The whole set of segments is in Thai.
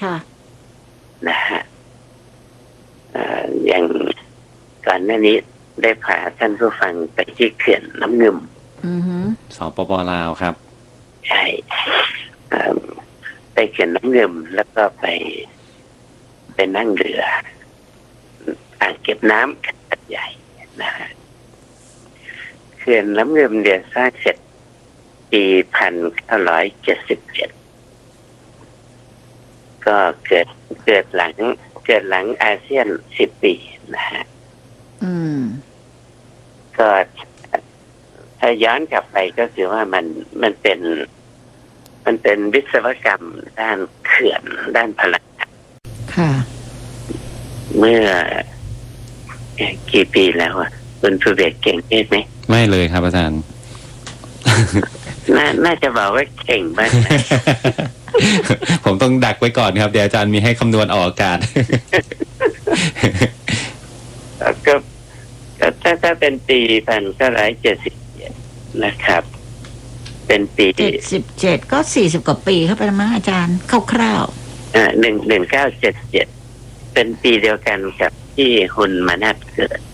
ค่ะนะฮะอย่างก่อนหน้านี้ได้พาท่านผู้ฟังไปที่เขื่อนน้ำงึมสปป.ลาวครับใช่ไปเขื่อนน้ำงึมแล้วก็ไปนั่งเรืออ่างเก็บน้ำขนาดใหญ่นะฮะเขื่อนน้ำงึมเนี่ยสร้างเสร็จปี1977ก็เกิดหลังอาเซียน10 ปีนะฮะก็ถ้าย้อนกลับไปก็คือว่ามันเป็นวิศวกรรมด้านเขื่อนด้านพลังงานค่ะเมื่อกี่ปีแล้วอ่ะคุณภูเบศเก่งไหมไม่เลยครับอาจารย์น่าจะบอกว่าเก่งมากผมต้องดักไว้ก่อนครับเดี๋ยวอาจารย์มีให้คำนวณออกอากาศก็ถ้าเป็นปี1977นะครับเป็นปี 77ก็40 กว่าปีเข้าไปแล้วมั้งอาจารย์คร่าวๆ1977เป็นปีเดียวกันกับที่หุ่นมนัสเกิด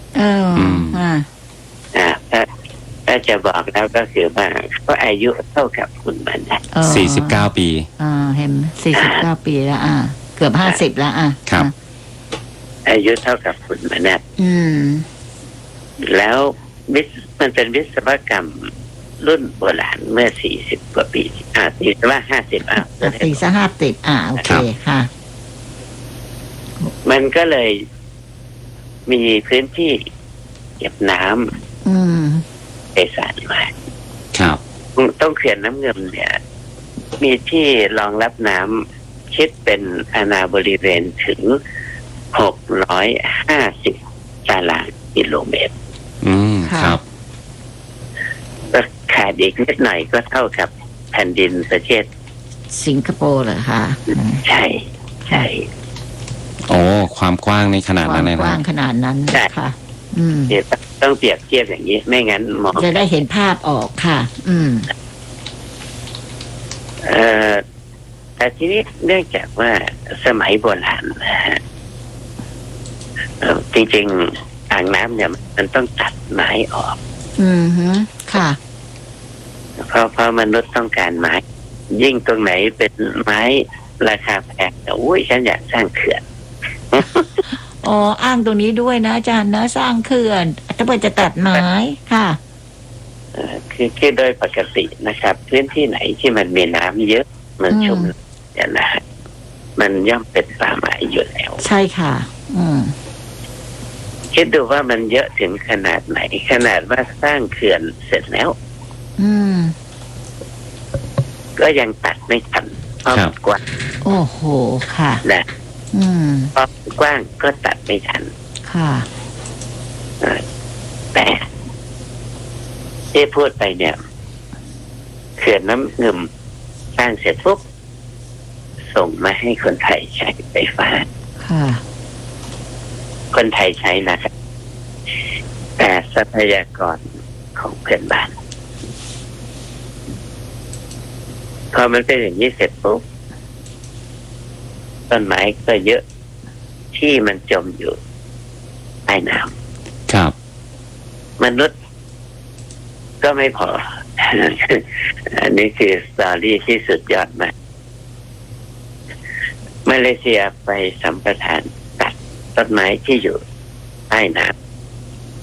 ถ้าจะบอกแล้วก็คือว่าเขาอายุเท่ากับหุ่นมนัส 49 ปีเห็น49 ปีแล้วเกือบ50แล้วครับอายุเท่ากับหุ่นมนัสแล้วมันเป็นวิศวกรรมรุ่นโบราณเมื่อ40 กว่าปีตีว่า50 ตีซะ50โอเคค่ะมันก็เลยมีพื้นที่เก็บน้ำไปสานมาครับต้องเขื่อนน้ำงึมเนี่ยมีที่รองรับน้ำคิดเป็นอาณาบริเวณถึง650 ตารางกิโลเมตรครับก็ขาดอีกนิดหน่อยก็เท่ากับแผ่นดินประเทศสิงคโปร์เหรอคะใช่โอ้ความกว้างในขนาดนั้นเลยนะกว้างขนาดนั้นค่ะต้องเปรียบเทียบอย่างนี้ไม่งั้นมองจะได้เห็นภาพออกค่ะแต่ทีนี้เนื่องจากว่าสมัยโบราณนะฮะจริงๆอ่างน้ำเนี่ยมันต้องตัดไม้ออกค่ะเพราะมนุษย์ต้องการไม้ยิ่งตรงไหนเป็นไม้ราคาแพงแต่ฉันอยากสร้างเขื่อนอ้างตรงนี้ด้วยนะอาจารย์นะสร้างเขื่อนถ้าเกิดจะตัดไม้ค่ะคือโดยปกตินะครับพื้นที่ไหนที่มันมีน้ำเยอะมันชุ่มเนี่ยนะมันย่อมเป็นป่าไม้อยู่แล้วใช่ค่ะคิดดูว่ามันเยอะถึงขนาดไหนขนาดว่าสร้างเขื่อนเสร็จแล้วก็ยังตัดไม่ทันเพราะกว้างโอ้โหค่ะนะเพราะกว้างก็ตัดไม่ทันค่ะแต่ที่พูดไปเนี่ยเขื่อนน้ำงึมสร้างเสร็จปุ๊บส่งมาให้คนไทยใช้ไฟฟ้าค่ะคนไทยใช้นะครับแต่ทรัพยากรของเพื่อนบ้านพอมันเป็นอย่างนี้เสร็จปุ๊บต้นไม้ก็เยอะที่มันจมอยู่ใต้น้ำครับมนุษย์ก็ไม่พอ อันนี้คือสตอรี่ที่สุดยอดมากมาเลเซียไปสัมปทานตัดต้นไม้ที่อยู่ใต้น้ำ